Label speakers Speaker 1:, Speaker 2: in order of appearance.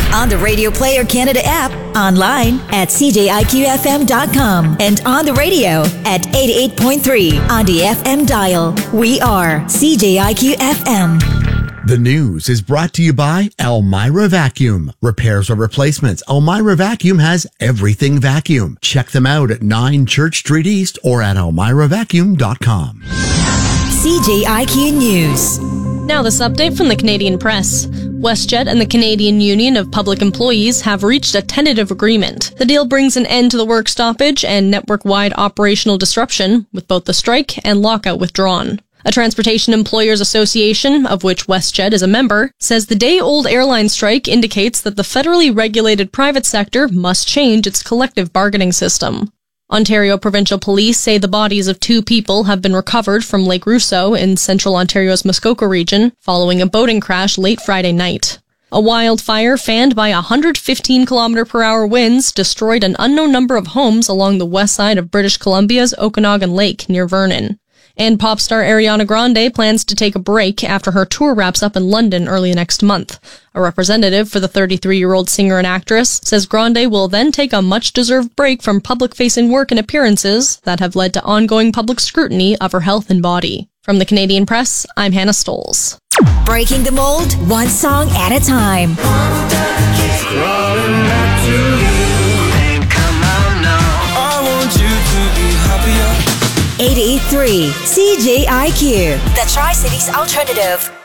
Speaker 1: On the Radio Player Canada app, online at cjiqfm.com, and on the radio at 88.3 on the FM dial. We are CJIQ FM.
Speaker 2: The news is brought to you by Elmira Vacuum. Repairs or replacements, Elmira Vacuum has everything vacuum. Check them out at 9 Church Street East or at elmiravacuum.com.
Speaker 1: CJIQ News.
Speaker 3: Now this update from the Canadian Press. WestJet and the Canadian Union of Public Employees have reached a tentative agreement. The deal brings an end to the work stoppage and network-wide operational disruption, with both the strike and lockout withdrawn. A Transportation Employers Association, of which WestJet is a member, says the day-old airline strike indicates that the federally regulated private sector must change its collective bargaining system. Ontario Provincial Police say the bodies of 2 people have been recovered from Lake Rousseau in central Ontario's Muskoka region following a boating crash late Friday night. A wildfire fanned by 115 km/h winds destroyed an unknown number of homes along the west side of British Columbia's Okanagan Lake near Vernon. And pop star Ariana Grande plans to take a break after her tour wraps up in London early next month. A representative for the 33-year-old singer and actress says Grande will then take a much-deserved break from public-facing work and appearances that have led to ongoing public scrutiny of her health and body. From the Canadian Press, I'm Hannah Stoles.
Speaker 1: Breaking the mold, one song at a time. 88.3 CJIQ, the Tri-Cities Alternative.